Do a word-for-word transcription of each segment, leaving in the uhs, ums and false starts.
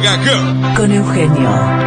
Con Eugenio.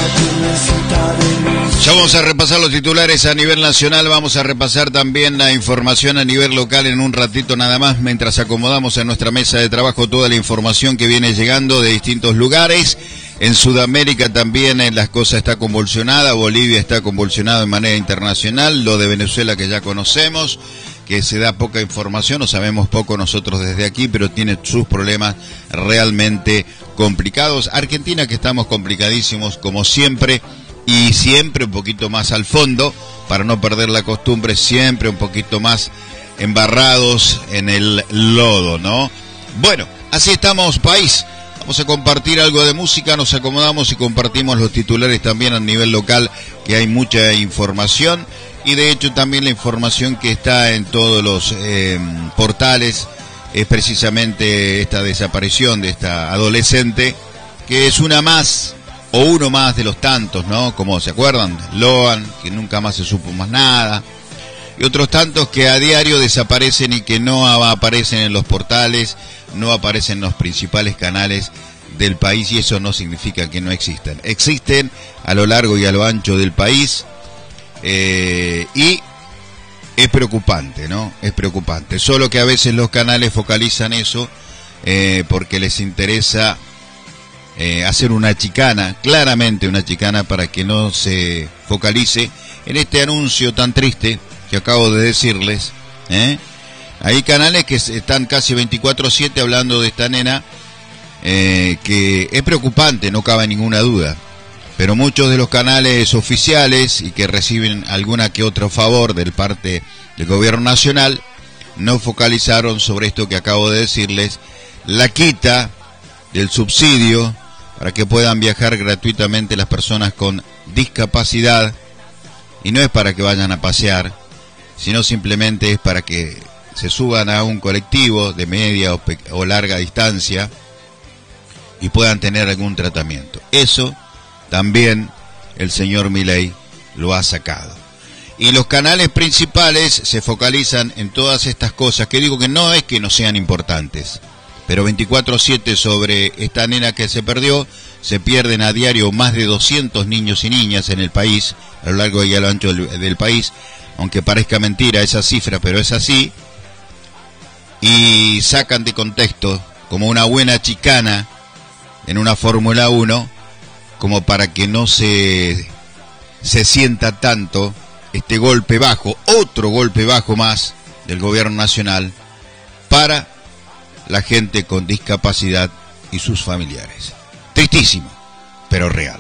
Ya vamos a repasar los titulares a nivel nacional, vamos a repasar también la información a nivel local en un ratito nada más, mientras acomodamos en nuestra mesa de trabajo toda la información que viene llegando de distintos lugares. En Sudamérica también eh, las cosas está convulsionada, Bolivia está convulsionada de manera internacional, lo de Venezuela que ya conocemos, que se da poca información, o sabemos poco nosotros desde aquí, pero tiene sus problemas realmente complicados. Argentina, que estamos complicadísimos como siempre, y siempre un poquito más al fondo, para no perder la costumbre, siempre un poquito más embarrados en el lodo, ¿no? Bueno, así estamos, país. Vamos a compartir algo de música, nos acomodamos y compartimos los titulares también a nivel local, que hay mucha información, y de hecho también la información que está en todos los eh, portales es precisamente esta desaparición de esta adolescente, que es una más, o uno más de los tantos, ¿no? Como se acuerdan, Loan, que nunca más se supo más nada, y otros tantos que a diario desaparecen y que no aparecen en los portales, no aparecen en los principales canales del país, y eso no significa que no existan. Existen a lo largo y a lo ancho del país, eh, y es preocupante, ¿no? Es preocupante. Solo que a veces los canales focalizan eso eh, porque les interesa eh, hacer una chicana, claramente una chicana, para que no se focalice en este anuncio tan triste que acabo de decirles, ¿eh? Hay canales que están casi veinticuatro siete hablando de esta nena, eh, que es preocupante, no cabe ninguna duda. Pero muchos de los canales oficiales y que reciben alguna que otro favor del parte del gobierno nacional no focalizaron sobre esto que acabo de decirles, la quita del subsidio para que puedan viajar gratuitamente las personas con discapacidad, y no es para que vayan a pasear, sino simplemente es para que se suban a un colectivo de media o, o larga distancia y puedan tener algún tratamiento. Eso también el señor Milei lo ha sacado. Y los canales principales se focalizan en todas estas cosas, que digo que no es que no sean importantes, pero veinticuatro siete sobre esta nena que se perdió. Se pierden a diario más de doscientos niños y niñas en el país, a lo largo y a lo ancho del, del país, aunque parezca mentira esa cifra, pero es así, y sacan de contexto como una buena chicana en una Fórmula uno, como para que no se, se sienta tanto este golpe bajo, otro golpe bajo más del gobierno nacional para la gente con discapacidad y sus familiares. Tristísimo, pero real.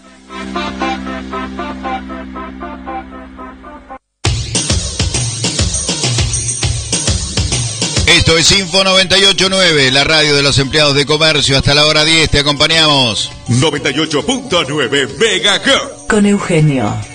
Esto es Info noventa y ocho punto nueve, la radio de los empleados de comercio. Hasta la hora diez te acompañamos. noventa y ocho punto nueve Megahertz. Con Eugenio.